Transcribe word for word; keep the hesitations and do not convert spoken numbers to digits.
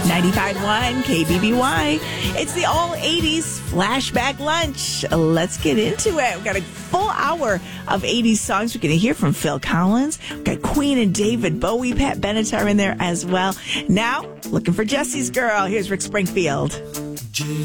ninety-five point one K B B Y. It's the all eighties flashback lunch. Let's get into it. We've got a full hour of eighties songs. We're going to hear from Phil Collins. We've got Queen and David Bowie. Pat Bennett are in there as well. Now, looking for Jesse's Girl. Here's Rick Springfield.